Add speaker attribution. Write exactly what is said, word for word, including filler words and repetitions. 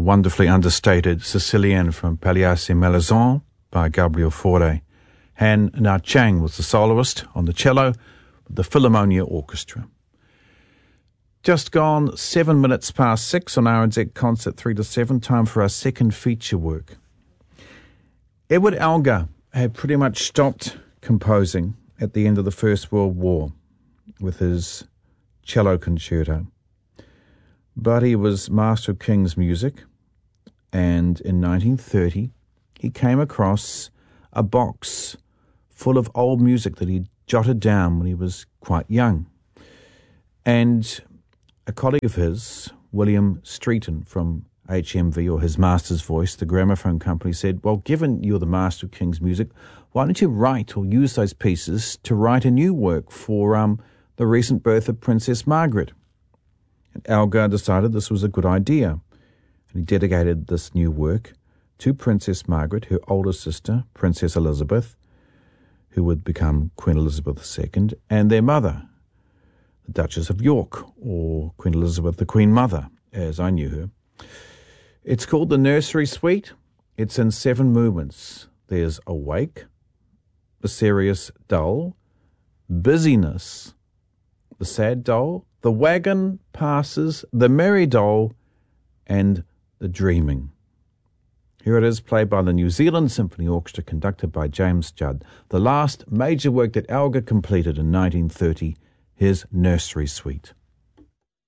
Speaker 1: wonderfully understated Sicilienne from Pagliacci Malazan by Gabriel Fauré. Han Na Chang was the soloist on the cello with the Philharmonia Orchestra. Just gone seven minutes past six on R N Z Concert three to seven, time for our second feature work. Edward Elgar had pretty much stopped composing at the end of the First World War with his cello concerto. But he was master of King's music, and in nineteen thirty he came across a box full of old music that he jotted down when he was quite young. And a colleague of his, William Streeton from H M V, or his master's voice, the gramophone company, said, well, given you're the master of King's music, why don't you write or use those pieces to write a new work for um, the recent birth of Princess Margaret? And Elgar decided this was a good idea, and he dedicated this new work to Princess Margaret, her older sister, Princess Elizabeth, who would become Queen Elizabeth the Second, and their mother, the Duchess of York, or Queen Elizabeth the Queen Mother, as I knew her. It's called the Nursery Suite. It's in seven movements. There's Awake, the Serious Doll, Busyness, the Sad Doll, the Wagon Passes, the Merry Doll, and the Dreaming. Here it is, played by the New Zealand Symphony Orchestra, conducted by James Judd, the last major work that Elgar completed in nineteen thirty, his Nursery Suite.